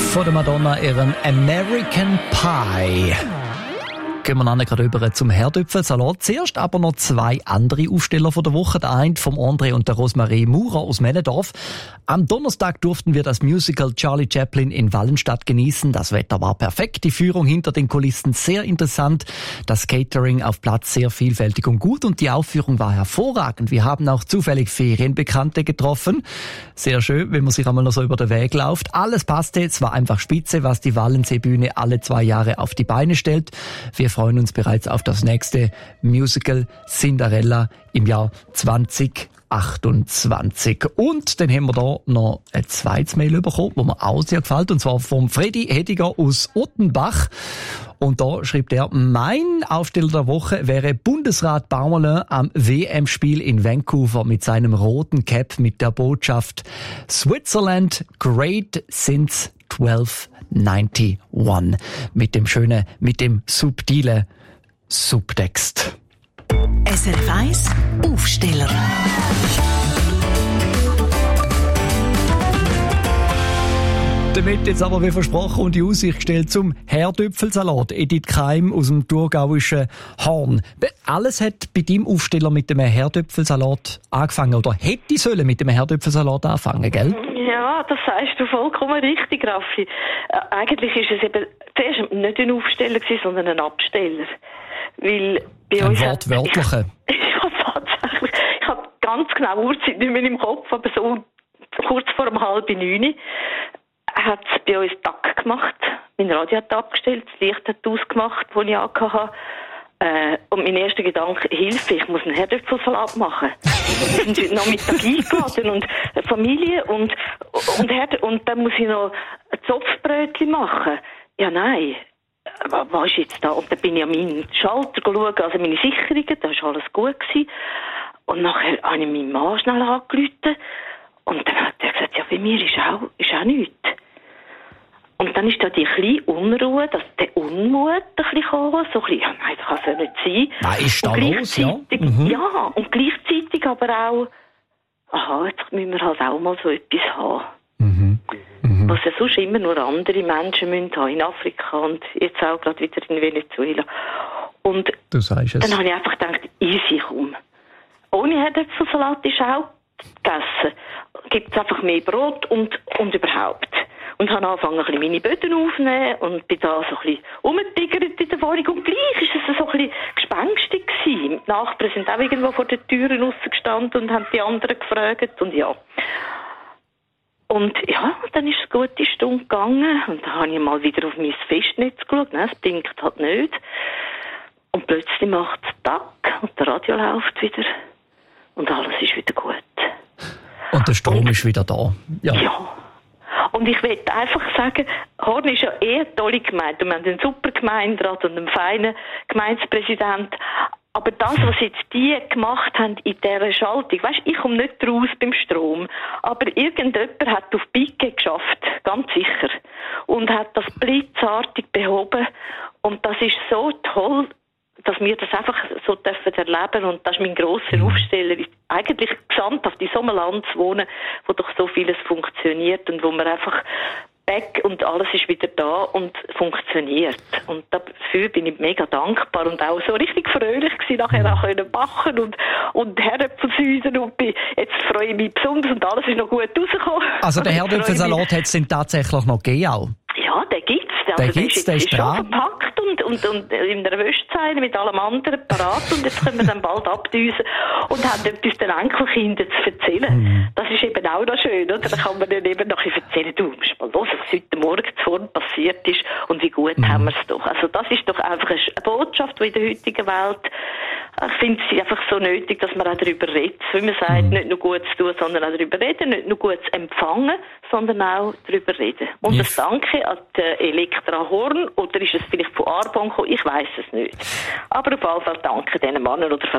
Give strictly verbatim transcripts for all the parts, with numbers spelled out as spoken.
von der Madonna ihren American Pie. Gehen wir dann gerade über zum Herdöpfelsalat. Zuerst aber noch zwei andere Aufsteller von der Woche. Der eine vom André und der Rosemarie Maurer aus Männendorf. Am Donnerstag durften wir das Musical Charlie Chaplin in Wallenstadt genießen. Das Wetter war perfekt, die Führung hinter den Kulissen sehr interessant, das Catering auf Platz sehr vielfältig und gut und die Aufführung war hervorragend. Wir haben auch zufällig Ferienbekannte getroffen. Sehr schön, wenn man sich einmal noch so über den Weg läuft. Alles passte, es war einfach spitze, was die Wallenseebühne alle zwei Jahre auf die Beine stellt. Wir freuen uns bereits auf das nächste Musical Cinderella im Jahr zwanzig achtundzwanzig. Und dann haben wir da noch ein zweites Mail bekommen, das mir auch sehr gefällt, und zwar vom Freddy Hediger aus Ottenbach. Und da schreibt er, mein Aufsteller der Woche wäre Bundesrat Baumerlin am W M-Spiel in Vancouver mit seinem roten Cap mit der Botschaft Switzerland great since zwölf einundneunzig. Mit dem schönen, mit dem subtilen Subtext. S R F eins Aufsteller. Damit jetzt aber wie versprochen und die Aussicht gestellt zum Herdöpfelsalat. Edith Keim aus dem thurgauischen Horn. Alles hat bei deinem Aufsteller mit dem Herdöpfelsalat angefangen oder hätte sollen mit dem Herdöpfelsalat anfangen, gell? Ja, das sagst du vollkommen richtig, Raffi. Äh, eigentlich ist es eben zuerst nicht ein Aufsteller gewesen, sondern ein Absteller. Weil bei ein uns wortwörtlicher. Ja, tatsächlich. Ich habe ganz genau Uhrzeit nicht mehr im Kopf, aber so kurz vor um halb neun hat es bei uns Tag gemacht. Mein Radio hat abgestellt, das Licht hat ausgemacht, das ich angehabt Äh, und mein erster Gedanke, Hilfe, ich muss einen Herdöpfelsalat machen. Wir sind heute Nachmittag eingeladen und eine Familie und, und, Herd- und dann muss ich noch ein Zopfbrötchen machen. Ja, nein. Was ist jetzt da? Und dann bin ich an meinen Schalter geschaut, also meine Sicherungen, da war alles gut gewesen. Und nachher habe ich meinen Mann schnell angerufen. Und dann hat er gesagt, ja, bei mir ist auch, ist auch nichts. Und dann ist da die kleine Unruhe, dass der Unmut ein bisschen kam, so ein bisschen, ja, nein, das kann es ja nicht sein. Was ist da los, ja? Mhm. Ja, und gleichzeitig aber auch, aha, jetzt müssen wir halt auch mal so etwas haben. Mhm. Mhm. Was ja sonst immer nur andere Menschen müssen haben, in Afrika und jetzt auch gerade wieder in Venezuela. Und du sagst es. Dann habe ich einfach gedacht, easy, komm. Ohne Herdöpfelsalat ist auch gegessen. Gibt es einfach mehr Brot und, und überhaupt. Und habe angefangen, ein bisschen meine Böden aufzunehmen und bin da so ein bisschen rumgetigert in der Wohnung. Und gleich war es so ein bisschen gespenstig gewesen. Die Nachbarn sind auch irgendwo vor den Türen rausgestanden und haben die anderen gefragt. Und ja. Und ja, dann ist es eine gute Stunde gegangen. Und dann habe ich mal wieder auf mein Festnetz geschaut. Nein, es blinkt halt nicht. Und plötzlich macht es Tack und der Radio läuft wieder. Und alles ist wieder gut. Und der Strom und, ist wieder da. Ja. ja. Und ich will einfach sagen, Horn ist ja eh eine tolle Gemeinde. Wir haben einen super Gemeinderat und einen feinen Gemeindepräsident. Aber das, was jetzt die gemacht haben in dieser Schaltung, weisst, ich komme nicht raus beim Strom, aber irgendjemand hat auf Pike geschafft, ganz sicher, und hat das blitzartig behoben. Und das ist so toll, dass wir das einfach so dürfen erleben. Und das ist mein grosser Aufsteller. Eigentlich gesamthaft in so einem Land zu wohnen, wo doch so vieles funktioniert und wo man einfach back und alles ist wieder da und funktioniert. Und dafür bin ich mega dankbar und auch so richtig fröhlich gewesen, nachher auch können backen und, und Herdöpfelsäusen und bin, jetzt freue ich mich besonders und alles ist noch gut rausgekommen. Also der Herdöpfelsalat hat es denn tatsächlich noch gegeben auch? Ja, den gibt's. Also der gibt's, der ist, ist dran. schon verpackt und, und, und in einer Wäschzeile mit allem anderen parat und jetzt können wir dann bald abdüsen und haben etwas den Enkelkindern zu erzählen. Mhm. Das ist eben auch noch schön, oder? Da kann man dann eben noch erzählen, du musst mal los, was heute Morgen zuvor passiert ist und wie gut mhm. haben wir es doch. Also das ist doch einfach eine Botschaft, die in der heutigen Welt, ich finde sie einfach so nötig, dass man auch darüber redet. Wie man sagt, mhm. nicht nur gut zu tun, sondern auch darüber reden, nicht nur gut zu empfangen, sondern auch darüber reden. Und ja. das Danke an die Elektra Horn, oder ist es vielleicht von Arbon gekommen, ich weiss es nicht. Aber auf jeden Fall danke diesen Männern oder Frauen.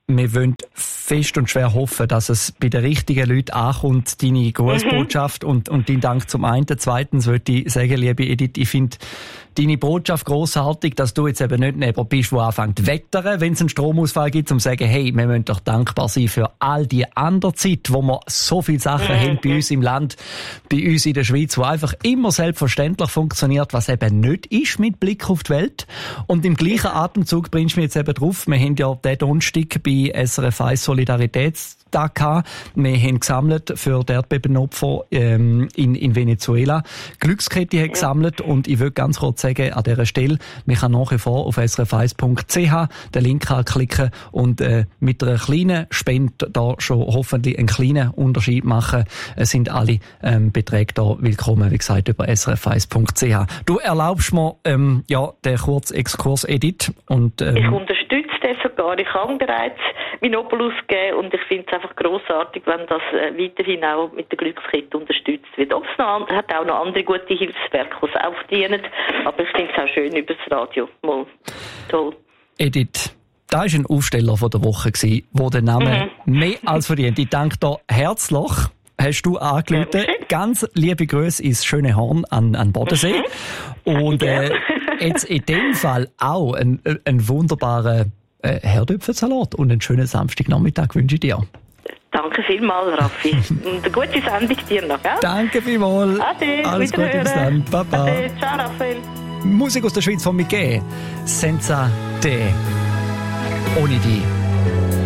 wir wollen fest und schwer hoffen, dass es bei den richtigen Leuten ankommt, deine Grußbotschaft mhm. und, und dein Dank zum einen. Zweitens würde ich sagen, liebe Edith, ich finde deine Botschaft grossartig, dass du jetzt eben nicht jemand bist, der anfängt zu wettern, wenn es einen Stromausfall gibt, um zu sagen, hey, wir müssen doch dankbar sein für all die andere Zeit, wo wir so viele Sachen mhm. haben bei uns im Land, bei uns in der Schweiz, wo einfach immer selbstverständlich funktioniert, was eben nicht ist mit Blick auf die Welt. Und im gleichen Atemzug bringst du mich jetzt eben drauf, wir haben ja den Donnerstag bei S R F eins Solidaritätstag gehabt. Wir haben gesammelt für die Erdbebenopfer ähm, in, in Venezuela. Glückskette hat gesammelt und ich würde ganz kurz sagen, an dieser Stelle, man kann nach wie vor auf s r f eins punkt c h den Link anklicken und äh, mit einer kleinen Spende da schon hoffentlich einen kleinen Unterschied machen. Es sind alle ähm, Beträge da willkommen, wie gesagt, über s r f eins punkt c h. Du erlaubst mir ähm, ja den kurzen Exkurs, Edith. Und, ähm, ich unterstütze das sogar. Ich kann bereits Minopolus geben und ich finde es einfach grossartig, wenn das äh, weiterhin auch mit der Glückskette unterstützt wird. Ob es noch an, hat auch noch andere gute Hilfswerke, die es auch dienen, aber ich finde es auch schön über das Radio. Mal toll. Edith, da war ein Aufsteller von der Woche, der den Namen mhm. mehr als verdient. Ich danke dir herzlich. Hast du angerufen. Ja, ganz liebe Grüße ins schöne Horn an, an Bodensee. Mhm. Und äh, jetzt in dem Fall auch ein, ein wunderbarer äh, Herdöpfelsalat und einen schönen Samstagnachmittag wünsche ich dir. Danke vielmals, Raffi. Und eine gute Sendung dir noch, gell? Danke vielmals. Ade, alles Gute, bis dann. Baba. Ade, ciao, Raphael. Musik aus der Schweiz von Mickey. Senza te. Ohne die.